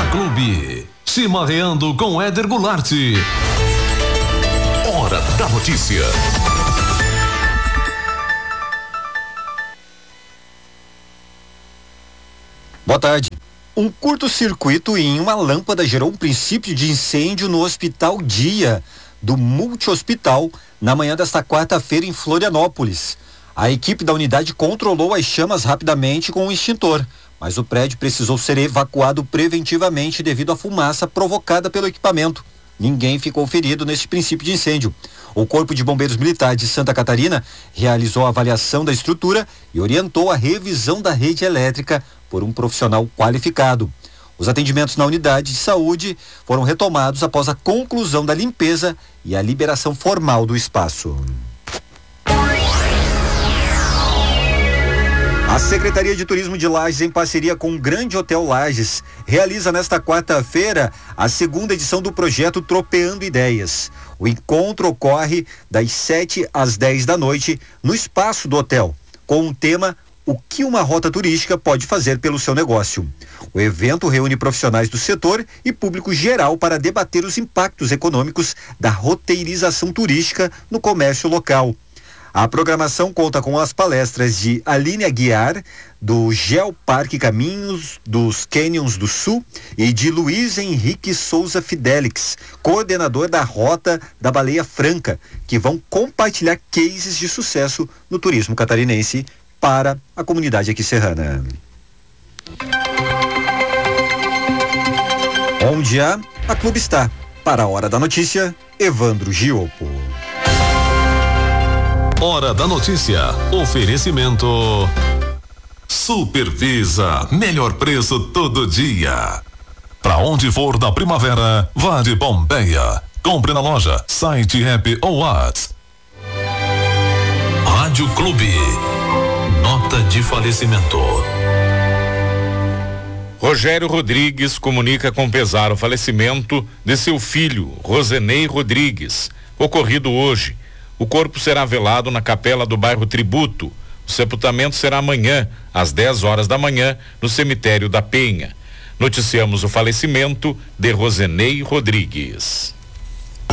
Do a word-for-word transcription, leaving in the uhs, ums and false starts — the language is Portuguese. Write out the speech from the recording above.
Clube. Chimarreando com Éder Goulart. Hora da notícia. Boa tarde. Um curto-circuito em uma lâmpada gerou um princípio de incêndio no Hospital Dia, do Multi-Hospital, na manhã desta quarta-feira em Florianópolis. A equipe da unidade controlou as chamas rapidamente com um extintor, mas o prédio precisou ser evacuado preventivamente devido à fumaça provocada pelo equipamento. Ninguém ficou ferido neste princípio de incêndio. O Corpo de Bombeiros Militar de Santa Catarina realizou a avaliação da estrutura e orientou a revisão da rede elétrica por um profissional qualificado. Os atendimentos na unidade de saúde foram retomados após a conclusão da limpeza e a liberação formal do espaço. A Secretaria de Turismo de Lages, em parceria com o Grande Hotel Lages, realiza nesta quarta-feira a segunda edição do projeto Tropeando Ideias. O encontro ocorre das sete às dez da noite no espaço do hotel, com o tema O que uma rota turística pode fazer pelo seu negócio. O evento reúne profissionais do setor e público geral para debater os impactos econômicos da roteirização turística no comércio local. A programação conta com as palestras de Aline Aguiar, do Geoparque Caminhos dos Canyons do Sul, e de Luiz Henrique Souza Fidelix, coordenador da Rota da Baleia Franca, que vão compartilhar cases de sucesso no turismo catarinense para a comunidade aqui serrana. Onde há, a Clube está. Para a Hora da Notícia, Evandro Giopo. Hora da Notícia. Oferecimento Supervisa, melhor preço todo dia. Pra onde for da primavera, vá de Pompeia. Compre na loja, site, app ou WhatsApp. Rádio Clube. Nota de falecimento. Rogério Rodrigues comunica com pesar o falecimento de seu filho, Rosenei Rodrigues, ocorrido hoje. O corpo será velado na capela do bairro Tributo. O sepultamento será amanhã, às dez horas da manhã, no cemitério da Penha. Noticiamos o falecimento de Rosenei Rodrigues.